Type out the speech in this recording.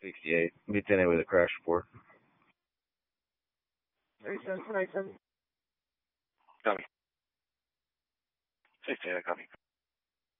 68. Be 10 with a crash report. 37, 37. Copy. 68, copy.